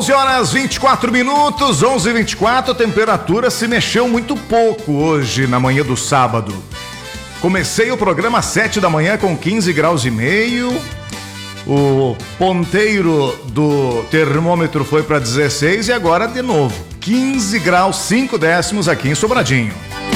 11 horas 24 minutos, 11h24, a temperatura se mexeu muito pouco hoje na manhã do sábado. Comecei o programa às 7 da manhã com 15 graus e meio. O ponteiro do termômetro foi para 16 e agora de novo 15 graus 5 décimos aqui em Sobradinho.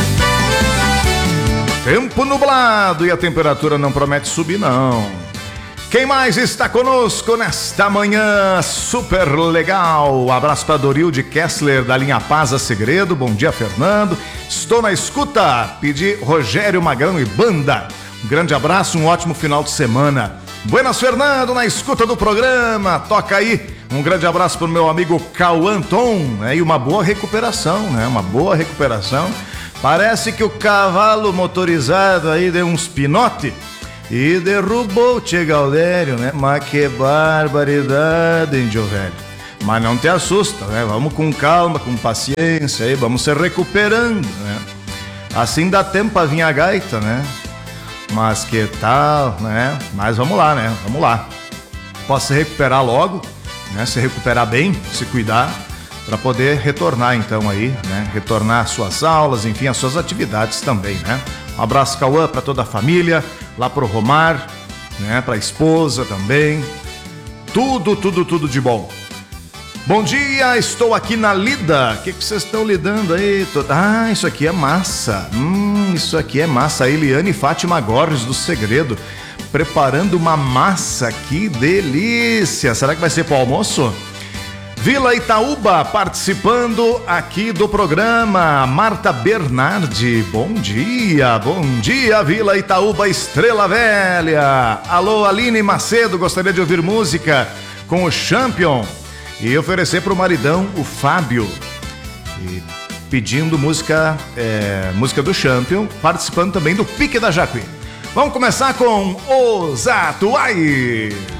Tempo nublado e a temperatura não promete subir não. Quem mais está conosco nesta manhã super legal? Abraço para Dorilde Kessler da linha Paz a Segredo. Bom dia, Fernando. Estou na escuta. Pedi Rogério Magrão e banda. Um grande abraço, um ótimo final de semana. Buenas, Fernando, na escuta do programa. Toca aí. Um grande abraço para o meu amigo Cauã Tom, né? E uma boa recuperação, né? Uma boa recuperação. Parece que o cavalo motorizado aí deu uns pinote e derrubou o Tchê Gaudério, né? Mas que barbaridade, índio velho. Mas não te assusta, né? Vamos com calma, com paciência aí, vamos se recuperando, né? Assim dá tempo pra vir a gaita, né? Mas que tal, né? Mas vamos lá, né? Vamos lá. Posso se recuperar logo, né? Se recuperar bem, se cuidar, para poder retornar então aí, né? Retornar às suas aulas, enfim, às suas atividades também, né? Um abraço, Cauã, para toda a família, lá pro Romar, né? Pra esposa também. Tudo de bom. Bom dia, estou aqui na lida. O que vocês estão lidando aí? Ah, isso aqui é massa. Isso aqui é massa. A Eliane Fátima Gorres do Segredo, preparando uma massa. Que delícia. Será que vai ser pro almoço? Vila Itaúba participando aqui do programa. Marta Bernardi, bom dia Vila Itaúba, Estrela Velha. Alô, Aline Macedo, gostaria de ouvir música com o Champion e oferecer para o maridão, o Fábio, e pedindo música do Champion, participando também do Pique da Jacuí. Vamos começar com os atuais.